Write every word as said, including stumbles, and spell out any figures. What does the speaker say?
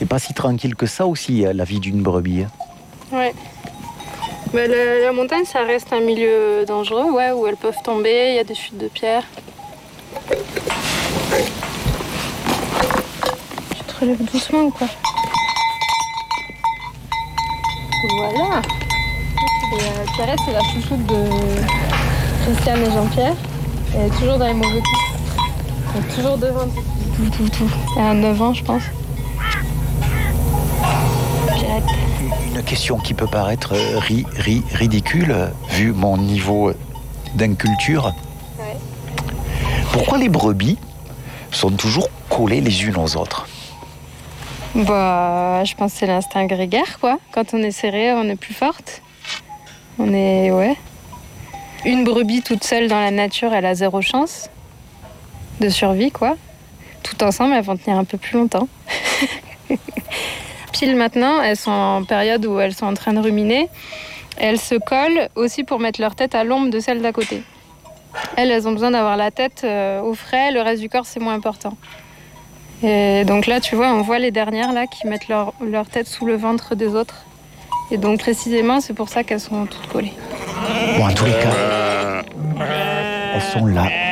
c'est pas si tranquille que ça aussi, la vie d'une brebis. Ouais. Bah, la, la montagne, ça reste un milieu dangereux, ouais, où elles peuvent tomber, il y a des chutes de pierres. Tu te relèves doucement ou quoi? Voilà. Et, euh, Pierrette, c'est la chouchoute de Christiane et Jean-Pierre. Elle est toujours dans les mauvais coups. Elle est toujours devant tout, tout, tout. Elle a neuf ans, je pense. Pierrette. Une question qui peut paraître ri, ri, ridicule, vu mon niveau d'inculture. Ouais. Pourquoi les brebis sont toujours collées les unes aux autres? Bah, je pense que c'est l'instinct grégaire, quoi. Quand on est serré, on est plus forte. On est... ouais. Une brebis toute seule dans la nature, elle a zéro chance de survie, quoi. Tout ensemble, elles vont tenir un peu plus longtemps. Pile maintenant, elles sont en période où elles sont en train de ruminer. Et elles se collent aussi pour mettre leur tête à l'ombre de celle d'à côté. Elles, elles ont besoin d'avoir la tête euh, au frais, le reste du corps, c'est moins important. Et donc là, tu vois, on voit les dernières là qui mettent leur, leur tête sous le ventre des autres. Et donc précisément, c'est pour ça qu'elles sont toutes collées. Bon, en tous les cas, elles sont là